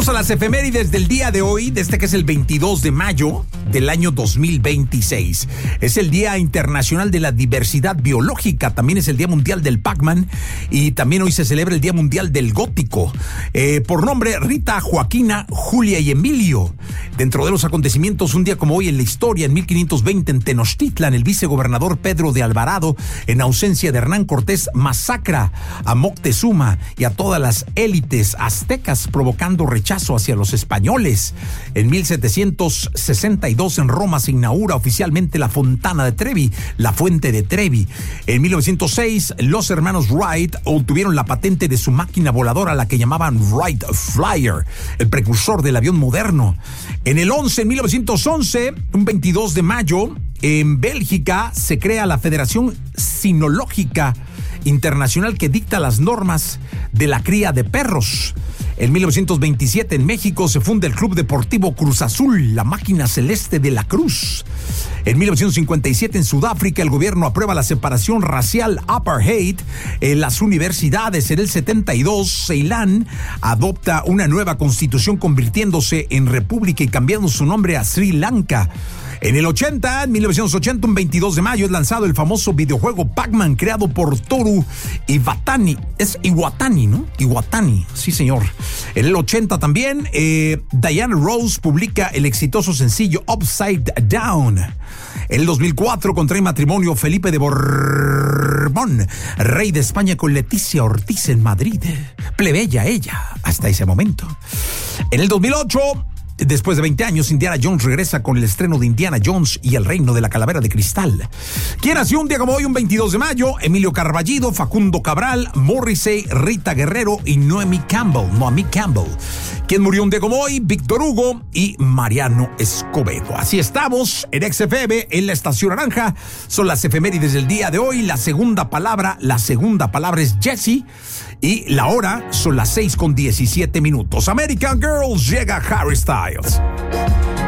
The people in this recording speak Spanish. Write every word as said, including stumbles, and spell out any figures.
a las efemérides del día de hoy, de este que es el veintidós de mayo del año dos mil veintiséis. Es el Día Internacional de la Diversidad Biológica, también es el Día Mundial del Pac-Man y también hoy se celebra el Día Mundial del Gótico. Eh, por nombre, Rita, Joaquina, Julia y Emilio. Dentro de los acontecimientos, un día como hoy en la historia, en mil quinientos veinte, en Tenochtitlan, el vicegobernador Pedro de Alvarado, en ausencia de Hernán Cortés, masacra a Moctezuma y a todas las élites aztecas, provocando rechazo hacia los españoles. En mil setecientos sesenta y dos, en Roma, se inaugura oficialmente la Fontana de Trevi, la Fuente de Trevi. En mil novecientos seis, los hermanos Wright obtuvieron la patente de su máquina voladora, la que llamaban Wright Flyer, el precursor del avión moderno. En el once, en mil novecientos once, un veintidós de mayo, en Bélgica se crea la Federación Sinológica Internacional, que dicta las normas de la cría de perros. En mil novecientos veintisiete, en México, se funda el Club Deportivo Cruz Azul, la máquina celeste de la Cruz. En mil novecientos cincuenta y siete, en Sudáfrica, el gobierno aprueba la separación racial apartheid en las universidades. En el setenta y dos, Ceilán adopta una nueva constitución, convirtiéndose en república y cambiando su nombre a Sri Lanka. En el ochenta, en mil novecientos ochenta, un veintidós de mayo, es lanzado el famoso videojuego Pac-Man, creado por Toru Iwatani. Es Iwatani, ¿no? Iwatani, sí señor. En el ochenta también, eh, Diana Ross publica el exitoso sencillo Upside Down. En el dos mil cuatro, contrae matrimonio Felipe de Borbón, rey de España, con Leticia Ortiz en Madrid. Plebeya ella, hasta ese momento. En el dos mil ocho... después de veinte años, Indiana Jones regresa con el estreno de Indiana Jones y el Reino de la Calavera de Cristal. ¿Quién nació un día como hoy, un veintidós de mayo? Emilio Carballido, Facundo Cabral, Morrissey, Rita Guerrero y Noemi Campbell. Noemi Campbell. ¿Quién murió un día como hoy? Víctor Hugo y Mariano Escobedo. Así estamos en X F M, en la Estación Naranja. Son las efemérides del día de hoy. La segunda palabra, la segunda palabra es Jessie. Y la hora son las seis con diecisiete minutos. American Girls, llega Harry Styles.